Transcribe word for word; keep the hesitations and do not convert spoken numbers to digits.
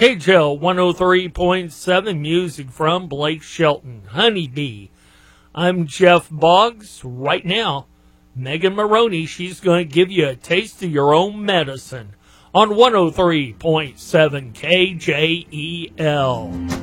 K J L one oh three point seven, music from Blake Shelton, Honeybee. I'm Jeff Boggs. Right now, Megan Maroney, she's going to give you a taste of your own medicine on one oh three point seven K J E L.